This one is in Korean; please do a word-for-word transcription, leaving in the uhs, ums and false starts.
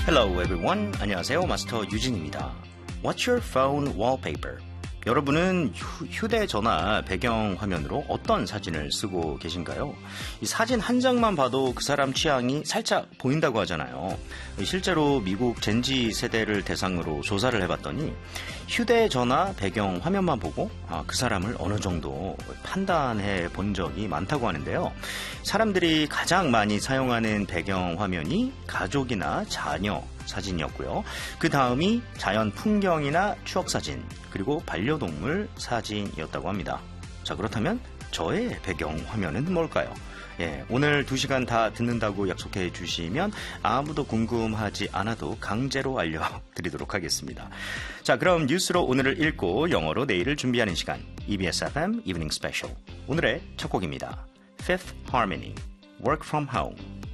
Hello everyone. 안녕하세요. 마스터 유진입니다. What's your phone wallpaper? 여러분은 휴, 휴대전화 배경화면으로 어떤 사진을 쓰고 계신가요? 이 사진 한 장만 봐도 그 사람 취향이 살짝 보인다고 하잖아요. 실제로 미국 젠지 세대를 대상으로 조사를 해봤더니 휴대전화 배경화면만 보고 아, 그 사람을 어느 정도 판단해 본 적이 많다고 하는데요. 사람들이 가장 많이 사용하는 배경화면이 가족이나 자녀 사진이었고요. 그 다음이 자연 풍경이나 추억사진, 그리고 반려동물 사진이었다고 합니다. 자, 그렇다면 저의 배경화면은 뭘까요? 예, 오늘 두 시간 다 듣는다고 약속해 주시면 아무도 궁금하지 않아도 강제로 알려드리도록 하겠습니다. 자, 그럼 뉴스로 오늘을 읽고 영어로 내일을 준비하는 시간, 이비에스 에프엠 Evening Special. 오늘의 첫 곡입니다. Fifth Harmony, Work From Home.